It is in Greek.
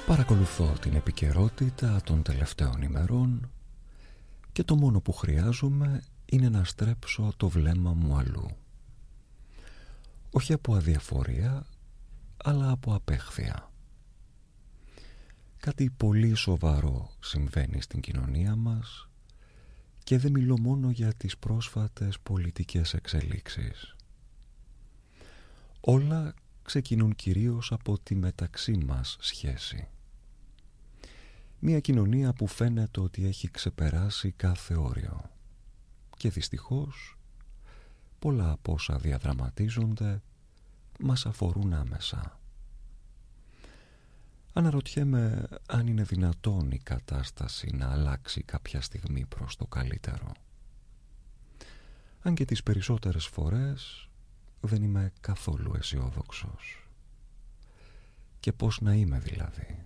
Παρακολουθώ την επικαιρότητα των τελευταίων ημερών και το μόνο που χρειάζομαι είναι να στρέψω το βλέμμα μου αλλού. Όχι από αδιαφορία, αλλά από απέχθεια. Κάτι πολύ σοβαρό συμβαίνει στην κοινωνία μας και δεν μιλώ μόνο για τις πρόσφατες πολιτικές εξελίξεις. Όλα ξεκινούν κυρίως από τη μεταξύ μας σχέση. Μια κοινωνία που φαίνεται ότι έχει ξεπεράσει κάθε όριο. Και δυστυχώς πολλά από όσα διαδραματίζονται μας αφορούν άμεσα. Αναρωτιέμαι αν είναι δυνατόν η κατάσταση να αλλάξει κάποια στιγμή προς το καλύτερο. Αν και τις περισσότερες φορές δεν είμαι καθόλου αισιόδοξος. Και πώς να είμαι δηλαδή?